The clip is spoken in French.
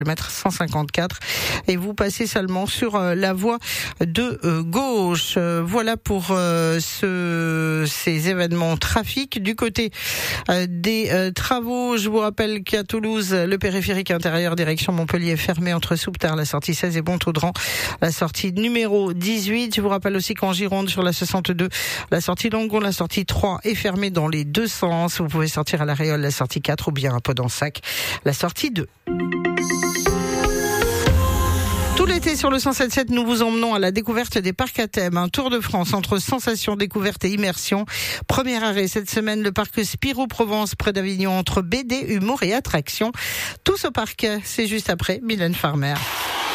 km 154 et vous passez seulement sur la voie de gauche. Voilà pour ces événements trafic. Du côté des travaux, je vous rappelle qu'à Toulouse, le périphérique intérieur direction Montpellier est fermé entre Souptard, la sortie 16 et Bontaudran, la sortie numéro 18. Je vous rappelle aussi qu'en Gironde, sur la 62, la sortie Langon, la sortie 3 est fermée dans les deux sens. Vous pouvez sortir à la Réole, la sortie 4 ou bien à Podensac, la sortie 2. Tout l'été sur le 107.7, nous vous emmenons à la découverte des parcs à thème. Un tour de France entre sensations, découvertes et immersion. Premier arrêt cette semaine, le parc Spirou-Provence près d'Avignon, entre BD, humour et attraction. Tous au parc, c'est juste après Mylène Farmer.